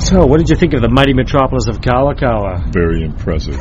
So, what did you think of the mighty metropolis of Kalakaua? Very impressive.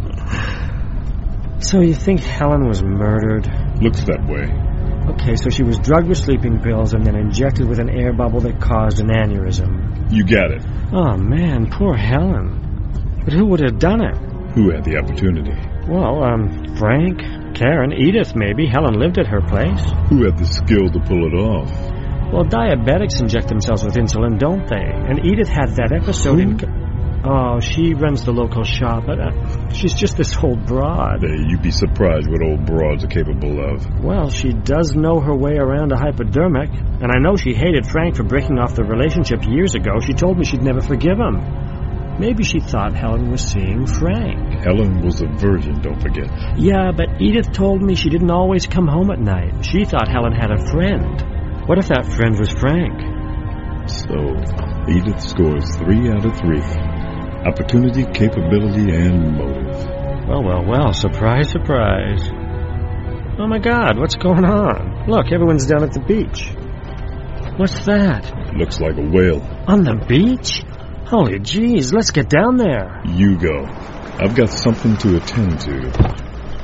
So you think Helen was murdered? Looks that way. Okay, so she was drugged with sleeping pills and then injected with an air bubble that caused an aneurysm. You got it. Oh, man, poor Helen. But who would have done it? Who had the opportunity? Well, Frank, Karen, Edith maybe. Helen lived at her place. Who had the skill to pull it off? Well, diabetics inject themselves with insulin, don't they? And Edith had that episode in... Oh, she runs the local shop, but she's just this old broad. Hey, you'd be surprised what old broads are capable of. Well, she does know her way around a hypodermic, and I know she hated Frank for breaking off the relationship years ago. She told me she'd never forgive him. Maybe she thought Helen was seeing Frank. Helen was a virgin, don't forget. Yeah, but Edith told me she didn't always come home at night. She thought Helen had a friend. What if that friend was Frank? So, Edith scores 3 out of 3. Opportunity, capability, and motive. Well, surprise, surprise. Oh my God, what's going on? Look, everyone's down at the beach. What's that? Looks like a whale. On the beach? Holy jeez, let's get down there. You go. I've got something to attend to.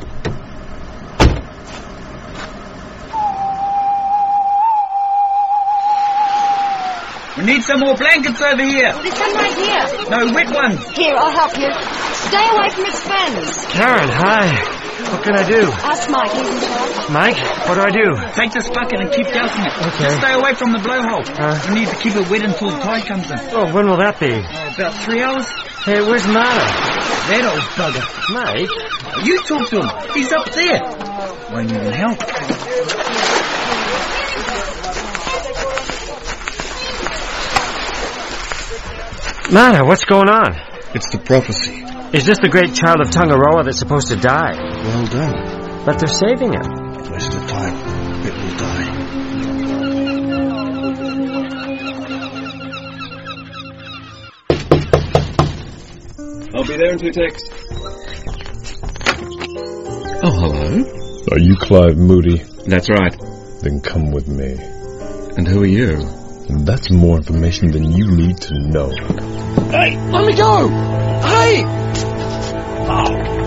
We need some more blankets over here. There's some right here. No, wet ones. Here, I'll help you. Stay away from his friends. Karen, hi. What can I do? Ask Mike, he's in charge. Mike, what do I do? Take this bucket and keep dousing it. Okay. Just stay away from the blowhole. We need to keep it wet until the tide comes in. Oh, when will that be? About 3 hours. Hey, where's Nana? That old bugger. Mike? You talk to him. He's up there. Won't even help. Nana, what's going on? It's the prophecy. Is this the great child of Tangaroa that's supposed to die? Well done. But they're saving him. Waste of time. It will die. I'll be there in 2 ticks. Oh, hello. Are you Clive Moody? That's right. Then come with me. And who are you? And that's more information than you need to know. Hey, let me go! Hey!